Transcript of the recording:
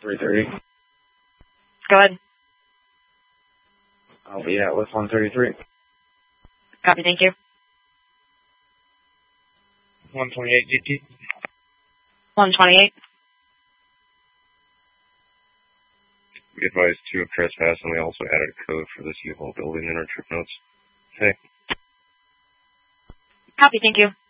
330. Go ahead. I'll be at with 133. Copy, thank you. 128 GT. 128. We advised 2 of trespass, and we also added a code for this U-Haul building in our trip notes. Okay. Copy, thank you.